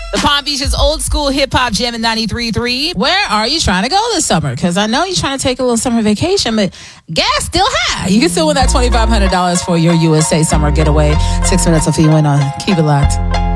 The Palm Beach's old school hip hop jam in 93.3. Where are you trying to go this summer? Because I know you're trying to take a little summer vacation, but gas still high. You can still win that $2,500 for your USA summer getaway. 6 minutes if you win on. Keep it locked.